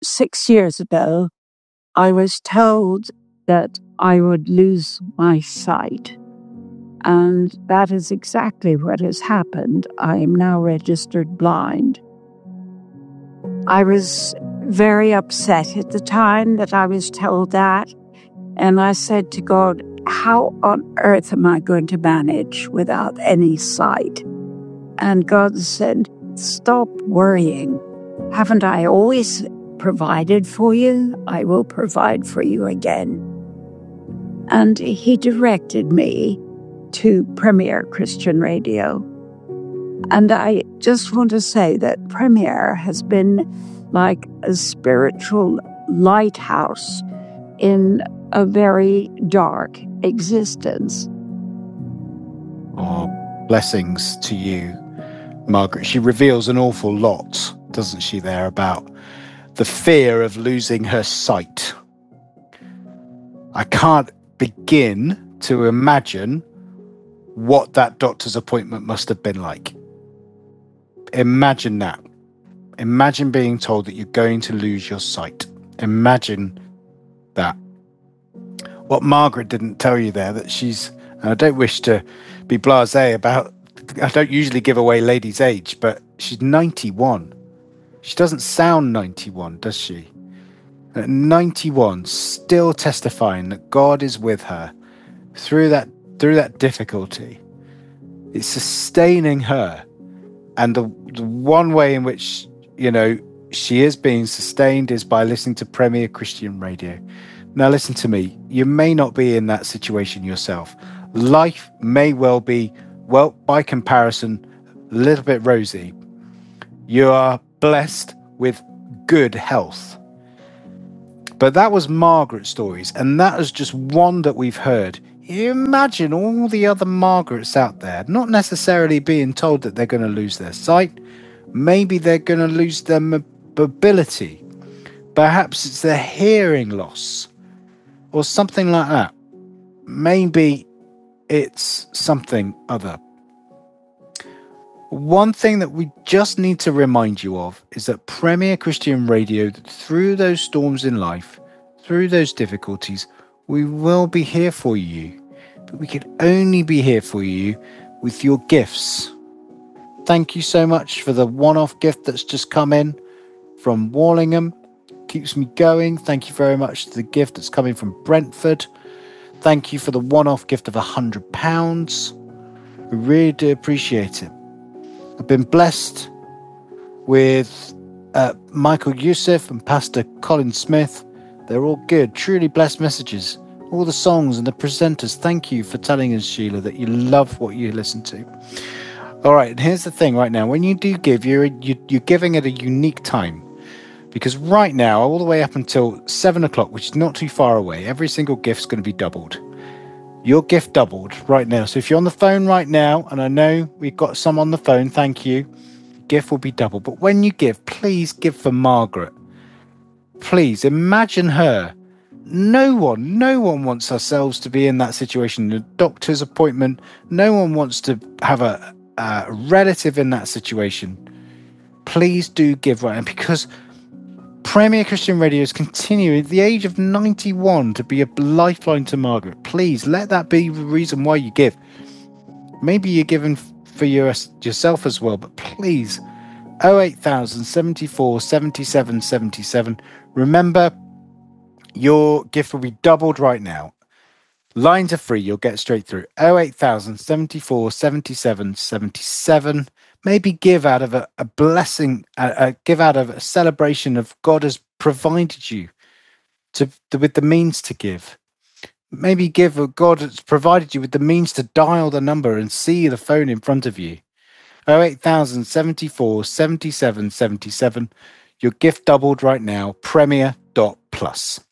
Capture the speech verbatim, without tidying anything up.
six years ago, I was told that I would lose my sight. And that is exactly what has happened. I am now registered blind. I was very upset at the time that I was told that. And I said to God, how on earth am I going to manage without any sight? And God said, stop worrying. Haven't I always provided for you? I will provide for you again. And he directed me to Premier Christian Radio. And I just want to say that Premier has been like a spiritual lighthouse in a very dark existence. Oh, blessings to you, Margaret. She reveals an awful lot, doesn't she, there, about the fear of losing her sight. I can't begin to imagine what that doctor's appointment must have been like. Imagine that. Imagine being told that you're going to lose your sight. Imagine that. What Margaret didn't tell you there, that she's, and I don't wish to be blasé about, I don't usually give away ladies' age, but she's ninety-one. She doesn't sound ninety-one, does she? At ninety-one, still testifying that God is with her through that through that difficulty. It's sustaining her. And the, the one way in which, you know, she is being sustained is by listening to Premier Christian Radio. Now listen to me, you may not be in that situation yourself. Life may well be, well, by comparison, a little bit rosy. You are blessed with good health. But that was Margaret's stories, and that is just one that we've heard. You imagine all the other Margarets out there, not necessarily being told that they're going to lose their sight. Maybe they're going to lose their mobility. Perhaps it's their hearing loss or something like that. Maybe it's something other. One thing that we just need to remind you of is that Premier Christian Radio, through those storms in life, through those difficulties, we will be here for you. But we can only be here for you with your gifts. Thank you so much for the one-off gift that's just come in from Wallingham. Keeps me going. Thank you very much to the gift that's coming from Brentford. Thank you for the one-off gift of one hundred pounds. We really do appreciate it. I've been blessed with uh, Michael Youssef and Pastor Colin Smith. They're all good, truly blessed messages. All the songs and the presenters, thank you for telling us, Sheila, that you love what you listen to. All right, and here's the thing right now. When you do give, you're, you, you're giving at a unique time. Because right now, all the way up until seven o'clock, which is not too far away, every single gift's going to be doubled. Your gift doubled right now. So if you're on the phone right now, and I know we've got some on the phone, thank you, gift will be doubled. But when you give, please give for Margaret. Please, imagine her. No one, no one wants ourselves to be in that situation. A doctor's appointment, no one wants to have a, a relative in that situation. Please do give right now, because Premier Christian Radio is continuing at the age of ninety-one to be a lifeline to Margaret. Please let that be the reason why you give. Maybe you're giving for your, yourself as well, but please, oh eight thousand seventy-four seventy-seven seventy-seven. Remember, your gift will be doubled right now. Lines are free, you'll get straight through. oh eight thousand seventy-four seventy-seven seventy-seven. Maybe give out of a, a blessing, uh, uh, give out of a celebration of God has provided you to, to with the means to give. Maybe give of God has provided you with the means to dial the number and see the phone in front of you. oh eight thousand seventy-four seventy-seven seventy-seven. Your gift doubled right now. Premier dot plus.